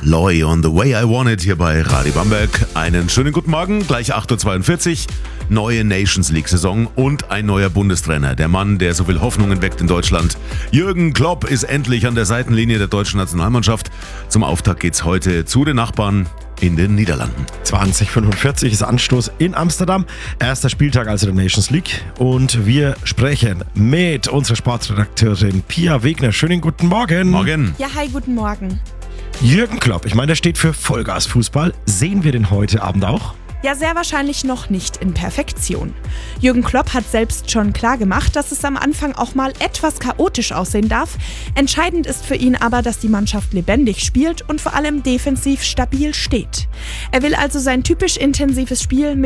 Loy on the Way I Want It hier bei Radio Bamberg. Einen schönen guten Morgen, gleich 8.42 Uhr. Neue Nations League-Saison und ein neuer Bundestrainer. Der Mann, der so viel Hoffnungen weckt in Deutschland. Jürgen Klopp ist endlich an der Seitenlinie der deutschen Nationalmannschaft. Zum Auftakt geht's heute zu den Nachbarn in den Niederlanden. 20:45 ist Anstoß in Amsterdam. Erster Spieltag also der Nations League. Und wir sprechen mit unserer Sportredakteurin Pia Wegner. Schönen guten Morgen. Morgen. Ja, hi, guten Morgen. Jürgen Klopp, ich meine, der steht für Vollgas-Fußball. Sehen wir den heute Abend auch? Ja, sehr wahrscheinlich noch nicht in Perfektion. Jürgen Klopp hat selbst schon klar gemacht, dass es am Anfang auch mal etwas chaotisch aussehen darf. Entscheidend ist für ihn aber, dass die Mannschaft lebendig spielt und vor allem defensiv stabil steht. Er will also sein typisch intensives Spiel